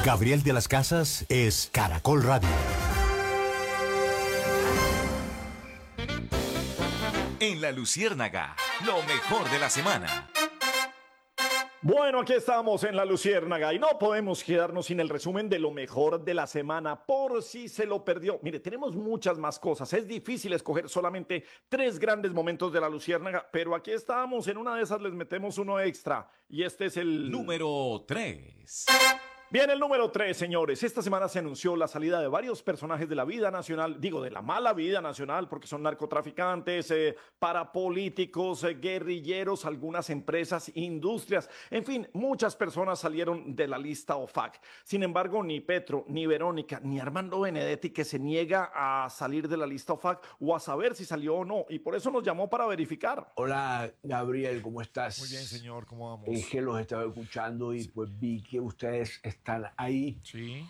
Gabriel de las Casas es Caracol Radio. En La Luciérnaga, lo mejor de la semana. Bueno, aquí estamos en La Luciérnaga y no podemos quedarnos sin el resumen de lo mejor de la semana por si se lo perdió. Mire, tenemos muchas más cosas. Es difícil escoger solamente 3 grandes momentos de La Luciérnaga, pero aquí estamos. En una de esas les metemos uno extra y este es el Número 3. Bien, el número 3, señores. Esta semana se anunció la salida de varios personajes de la vida nacional, digo, de la mala vida nacional, porque son narcotraficantes, parapolíticos, guerrilleros, algunas empresas, industrias, en fin, muchas personas salieron de la lista OFAC. Sin embargo, ni Petro, ni Verónica, ni Armando Benedetti, que se niega a salir de la lista OFAC o a saber si salió o no, y por eso nos llamó para verificar. Hola, Gabriel, ¿cómo estás? Muy bien, señor, ¿cómo vamos? Es que los estaba escuchando y pues vi que ustedes están ahí Sí.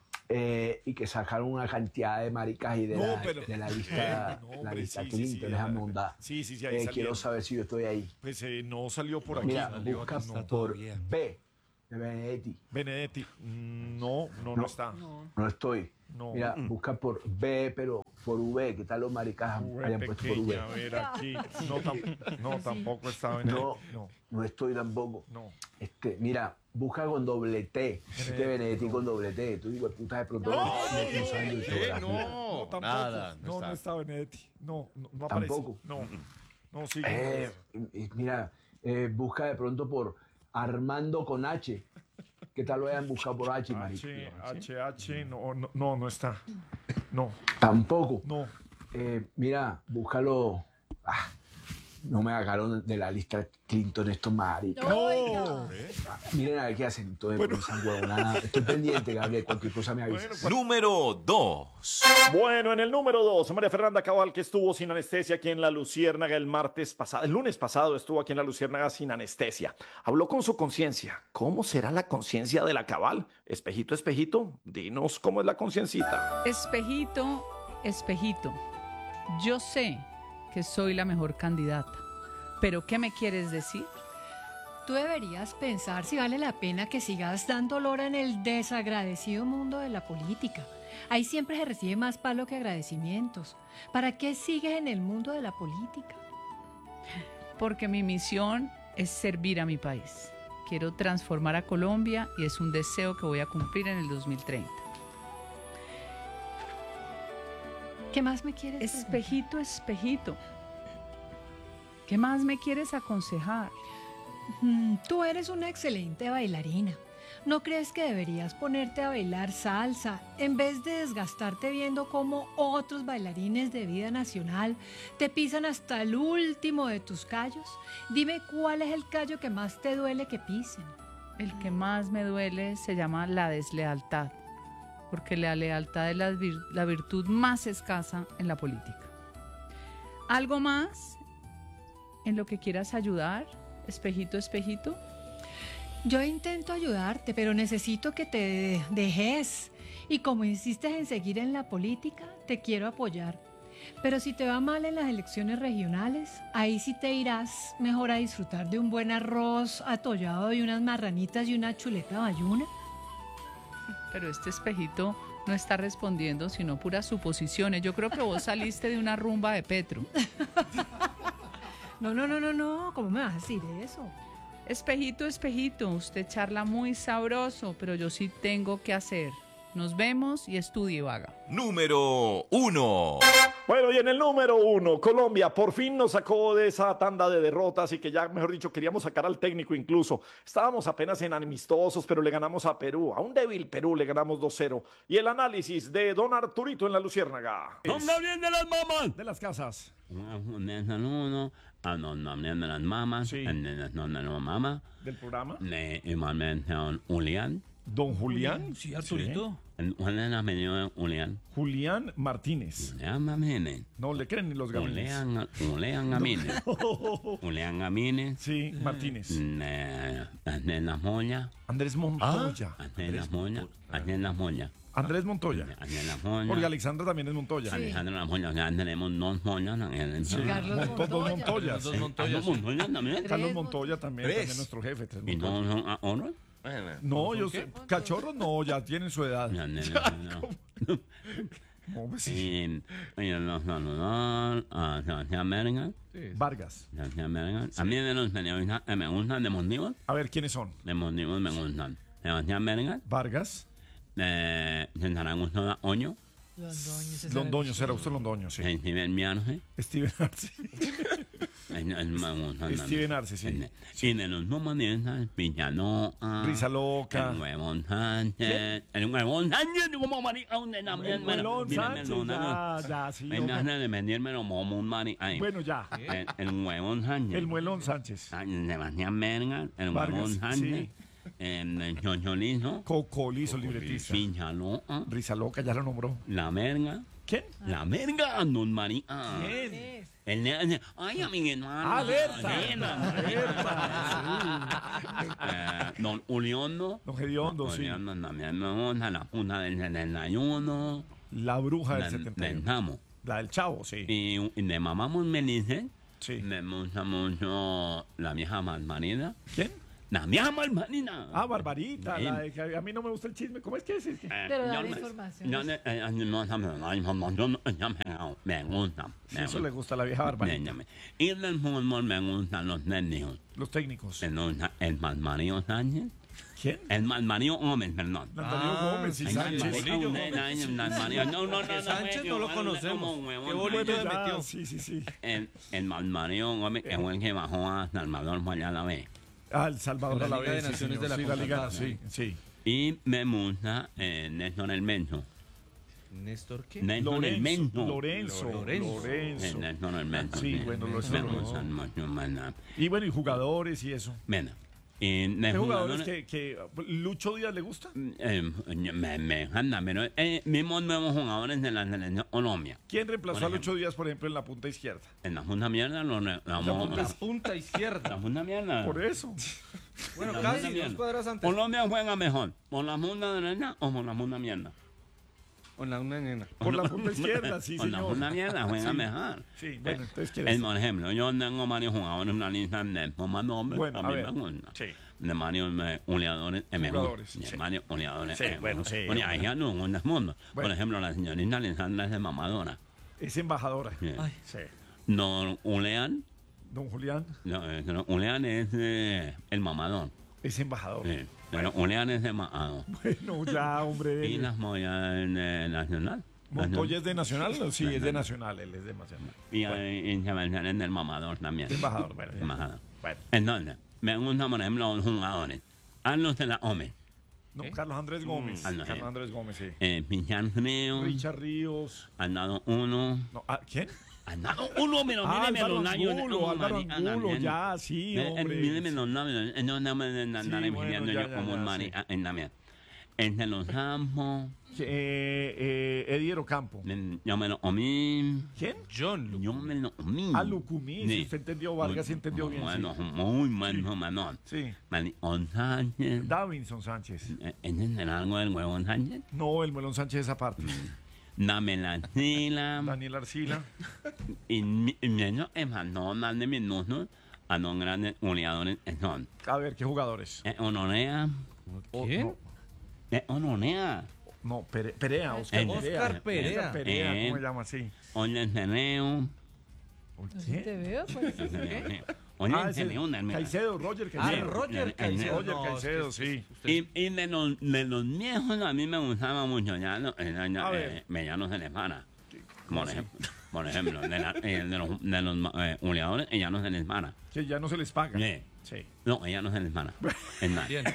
y que sacaron una cantidad de maricas y de, de la lista, no, la hombre, lista sí, Clinton, sí, déjame ahondar. Sí, ahí Quiero salieron. saber si yo estoy ahí. Pues no salió por aquí. Mira, Salió busca aquí, no. por B de Benedetti. Benedetti, no está. No estoy. No. Mira, busca por B, pero por V. ¿Qué tal los maricas hayan puesto por V? Pequeña, a ver aquí. No, tampoco está Benedetti. No estoy tampoco. No. Mira, busca con doble T. Benedetti con doble T. Tú digo, puta de pronto no saben de ortografía. No, tampoco. nada, No está Benedetti. No aparece. Tampoco. No, sigue. Mira, busca de pronto por Armando con H. ¿Qué tal lo hayan buscado por H, marico? HH, no está. No. Tampoco. No. Mira, búscalo. No me sacaron de la lista Clinton estos maricas. No. Miren a ver qué hacen. Entonces, por esa huevonada. Estoy pendiente, Gabriel. Cualquier cosa me avisa. Número 2. Bueno, en el número 2, María Fernanda Cabal, que estuvo sin anestesia aquí en La Luciérnaga el lunes pasado estuvo aquí en La Luciérnaga sin anestesia. Habló con su conciencia. ¿Cómo será la conciencia de la Cabal? Espejito, espejito, dinos cómo es la conciencita. Espejito, espejito, yo sé que soy la mejor candidata, pero ¿qué me quieres decir? Tú deberías pensar si vale la pena que sigas dando lora en el desagradecido mundo de la política. Ahí siempre se recibe más palo que agradecimientos. ¿Para qué sigues en el mundo de la política? Porque mi misión es servir a mi país. Quiero transformar a Colombia y es un deseo que voy a cumplir en el 2030. ¿Qué más me quieres decir? Espejito, espejito, ¿qué más me quieres aconsejar? Tú eres una excelente bailarina. ¿No crees que deberías ponerte a bailar salsa en vez de desgastarte viendo cómo otros bailarines de vida nacional te pisan hasta el último de tus callos? Dime cuál es el callo que más te duele que pisen. El que más me duele se llama la deslealtad, porque la lealtad es la virtud más escasa en la política. ¿Algo más en lo que quieras ayudar, espejito, espejito? Yo intento ayudarte, pero necesito que te dejes. Y como insistes en seguir en la política, te quiero apoyar. Pero si te va mal en las elecciones regionales, ahí sí te irás mejor a disfrutar de un buen arroz atollado y unas marranitas y una chuleta bayuna. Pero este espejito no está respondiendo, sino puras suposiciones. Yo creo que vos saliste de una rumba de Petro. No, ¿cómo me vas a decir eso? Espejito, espejito, usted charla muy sabroso, pero yo sí tengo que hacer. Nos vemos y estudie, vaga. Número 1. Bueno, y en el número 1, Colombia por fin nos sacó de esa tanda de derrotas y que ya, mejor dicho, queríamos sacar al técnico incluso. Estábamos apenas en amistosos, pero le ganamos a Perú. A un débil Perú le ganamos 2-0. Y el análisis de don Arturito en La Luciérnaga. ¡Hombre bien de las mamás! De las casas. Las mamás, Sí. no mamá, Del programa. igualmente Julián. Don Julián. Sí, Arturito. Julián. Julián Martínez. Julián No le creen ni los gamines. Julián Gamínez. Julián Gamínez. Sí, Martínez. Las Moñas. Andrés Montoya. Las Moñas. Las Moñas. Andrés Montoya. Las Moñas. Porque Alexandra también es Montoya. Alejandro Las Moñas. Ya tenemos dos Moñas. Carlos Dos Montoyas. Dos Montoyas también. Carlos Montoya también, Tres. también nuestro jefe. Tres ¿Y Montoya. no son otros? No, yo sé. Cachorros no, ya tienen su edad. La nena, no. No, pues sí. Y los saludos a Sebastián Bergan. Vargas. Sebastián Bergan. A mí de los periodistas me gustan deportivos. A ver, ¿quiénes son? Deportivos me gustan. Sebastián Bergan. Vargas. César Augusto Oño. Londoño, será usted Londoño, sí. Steven Miarce. Steven Arce. Steven Arce, sí. Y de los humoristas, Pichaloca. Risa Loca. El Huevón Sánchez. El Huevón Sánchez, como marica, donde también. Melón Sánchez, ya, sí. Me hace de vendírmelo como un marica. Bueno, ya. El Huevón Sánchez. El Muelón Sánchez. Sebastián Bergan. El Vargas, Huevón Sánchez. sí. El Chocholizo. Cocolizo, libretista. Pichaloca. Risa Loca, ya lo nombró. La Verga. ¿Quién? La Verga, don marica. ¿Quién? El nene, ay, amiguito. ¡Alerta! Don Uliondo. Don Gediondo, sí. Uliondo también me gusta. La Junta del 71. La bruja del Del 71. Namo. La del Chavo, sí. Y de Mamá Melice. Sí. Me gusta mucho la vieja Malmarina. ¿Quién? La vieja Malmarina. Ah, Barbarita. Sí. La de que a mí no me gusta el chisme. ¿Cómo es que es? Pero da la información. Yo la información me gusta. Sí, eso le gusta a la vieja Barbarita. Y del fútbol me gustan los técnicos. Los técnicos. Me gusta el Malmario Sánchez. ¿Quién? El Malmario Gómez, perdón. Antonio Gómez y Ay, Sánchez. Sánchez no lo conocemos. Qué bonito Bueno, le ya, metió. sí. El Malmario Gómez, que fue el que bajó a Salvador fue allá a la vez. Ah, El Salvador a la Liga de vez. Sí, Naciones señor. de la Sí, la Liga, CONCACAF, sí, sí. Y me gusta Néstor El Menso. ¿Néstor qué? Néstor El Menso. Lorenzo. Néstor El Menso. Sí, bueno, lo me gustan mucho, ¿verdad? Y bueno, y jugadores y eso. Bueno, y de ¿Qué jugadores que Lucho Díaz le gusta? me encanta, pero mismos nuevos jugadores de la selección Colombia. ¿Quién reemplazó Por a Lucho Díaz, por ejemplo, en la punta izquierda? En la punta mierda La punta izquierda. la punta mierda. Por eso. Bueno, La casi punta 2 mierda. cuadras antes. Colombia juega mejor, ¿por la punta derecha o por la punta mierda? Con la una nena. Por la punta izquierda, sí, Por la señor. punta mierda juega mejor. Sí, bueno, entonces Es, ¿quieres? por ejemplo, yo tengo varios jugadores en la lista de más nombres. Bueno, a a mí ver. me gusta. Sí. De varios goleadores es mejor. Jugadores, De sí. varios goleadores Sí, es bueno, mejor. sí, Bueno, bueno. ahí ya no en el mundo. Por Bueno. ejemplo, la señorita Alessandra es de mamadora. Es embajadora. Sí. Sí. Don Ulean, Don Julián no, Ulean es el mamador. es embajador. Sí. Pero Ulean es de mamador. Bueno, ya, hombre. Y las moyas de Nacional. ¿Montoya es de Nacional? Sí, es de Nacional. Él es de Nacional. Y Sebastián es del mamador también. Embajador, bueno. ya. Embajador. Bueno. Entonces, me gustan, por ejemplo, los jugadores. Carlos de la Ome, No, Carlos Andrés Gómez. Andrés. Carlos Andrés Gómez, sí. Pichar Frío, Richard Ríos. han dado uno. No, ¿quién? Han dado uno, pero míreme Álvaro los labios. Angulo, Álvaro Angulo, ya, sí, hombre. Míreme los labios. No me deben andar Sí, bueno, enviando ya, yo ya, como ya, un marica en la mía. Entre los campos, Ediero Campo. yo me lo comí. ¿Quién? John Luke. Yo me lo comí. Ah, Lucumí. Si usted entendió, Vargas sí entendió bien. Bueno, Sí. muy bueno, menor. Sí. Malicón Sánchez. Davinson Sánchez. ¿Entienden algo del huevón Sánchez? No, el Melón Sánchez esa parte. Dame la sila. Daniel Arcila. Y menos es más, no darle minutos a los grandes goleadores que son. A ver, ¿qué jugadores? Honorea. ¿Quién? Honorea. No, Perea, Oscar El- Perea. Oscar Perea. Oscar Perea, ¿cómo se llama así? Oye, el Ceneo. Si te veo, pues. Oye, Ah, el ese Ceneo. Caicedo, Roger Caicedo. Roger Caicedo. Roger No, Caicedo, es que- sí. Y de los viejos a mí me gustaba mucho. Ya A ver. ya no se les para. Por ejemplo, de los goleadores, ella no se les para. Que ya no se les paga. Sí. Sí. No, ella no se les para. Es más. Bien.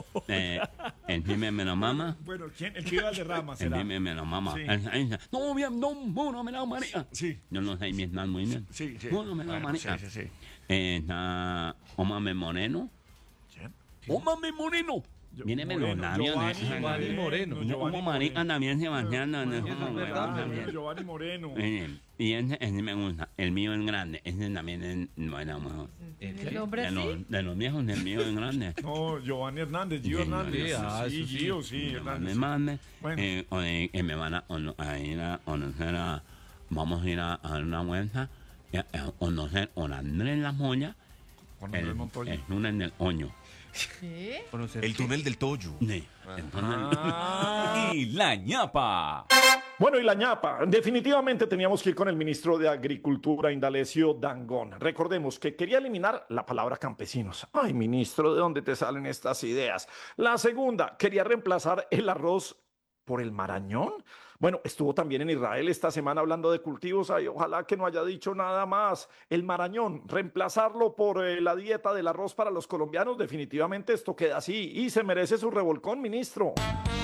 El Jimmy me lo mama. Bueno, ¿quién? El que iba al derrama El será. Jimmy me lo mama. Sí. Él dice, no, bien, no, no me la María. Sí. Yo no sé Vietnam muy bien. Sí, sí. No me la Bueno, María. sí, sí, sí. Está Omame Moreno. ¿Quién? Omame Moreno. Viene Moreno, los labios de Giovanni Moreno. Yo como marica también se bañan. Giovanni Moreno. Y ese me gusta. El mío es grande. Ese también es bueno, mejor. El hombre De así. los viejos, el mío es grande. No, Giovanni Hernández, Gio Sí, Hernández. sí, ah, Sí, eso sí. Gio, sí, Me Hernández. mande. Bueno. Me van a ir a conocer vamos a ir a dar una vuelta. A conocer a Andrés La Moya. Juan Andrés Montoya. El lunes del Oño. ¿Qué? El túnel del Toyo. Sí. Entonces, Y la ñapa. Bueno, y la ñapa. Definitivamente teníamos que ir con el ministro de Agricultura, Indalecio Dangond. Recordemos que quería eliminar la palabra campesinos. Ay, ministro, ¿de dónde te salen estas ideas? La segunda, quería reemplazar el arroz por el marañón. Bueno, estuvo también en Israel esta semana hablando de cultivos. Ay, ojalá que no haya dicho nada más. El marañón, reemplazarlo por la dieta del arroz para los colombianos. Definitivamente esto queda así y se merece su revolcón, ministro.